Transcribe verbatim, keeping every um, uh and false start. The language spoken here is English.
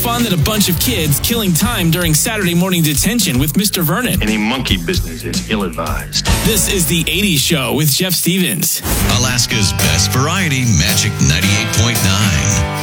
fun than a bunch of kids killing time during Saturday morning detention with Mister Vernon. Any monkey business is ill-advised. This is The eighties Show with Jeff Stevens. Alaska's best variety, Magic ninety-eight point nine.